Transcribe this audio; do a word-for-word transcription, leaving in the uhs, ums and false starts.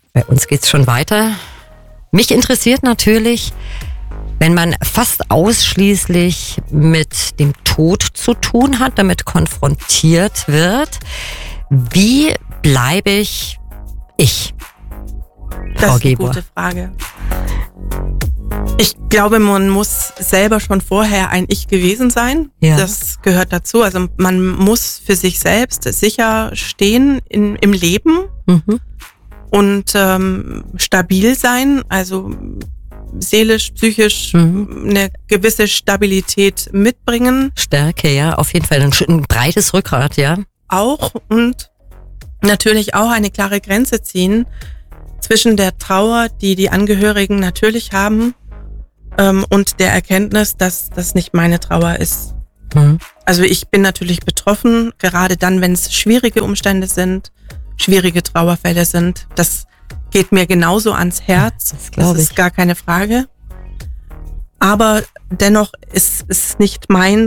Bei uns geht's schon weiter. Mich interessiert natürlich, wenn man fast ausschließlich mit dem Tod zu tun hat, damit konfrontiert wird, wie bleibe ich ich? Das ist eine gute Frage. Ich glaube, man muss selber schon vorher ein Ich gewesen sein. Ja. Das gehört dazu. Also man muss für sich selbst sicher stehen in, im Leben mhm. und ähm, stabil sein. Also seelisch, psychisch mhm. eine gewisse Stabilität mitbringen. Stärke, ja, auf jeden Fall. Ein, ein breites Rückgrat, ja. Auch und natürlich auch eine klare Grenze ziehen zwischen der Trauer, die die Angehörigen natürlich haben, ähm, und der Erkenntnis, dass das nicht meine Trauer ist. Mhm. Also ich bin natürlich betroffen, gerade dann, wenn es schwierige Umstände sind, schwierige Trauerfälle sind. Das geht mir genauso ans Herz. Das, das ist gar keine Frage. Aber dennoch ist es nicht mein